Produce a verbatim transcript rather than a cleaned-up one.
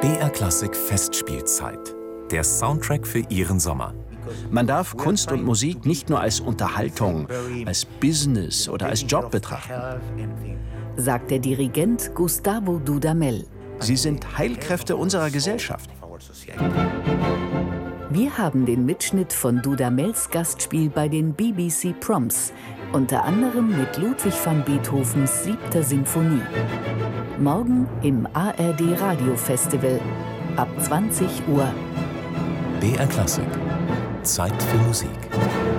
B R Klassik Festspielzeit. Der Soundtrack für Ihren Sommer. Man darf Kunst und Musik nicht nur als Unterhaltung, als Business oder als Job betrachten. Sagt der Dirigent Gustavo Dudamel. Sie sind Heilkräfte unserer Gesellschaft. Wir haben den Mitschnitt von Dudamels Gastspiel bei den B B C Proms, unter anderem mit Ludwig van Beethovens siebter Sinfonie. Morgen im A R D Radio Festival ab zwanzig Uhr. B R Klassik. Zeit für Musik.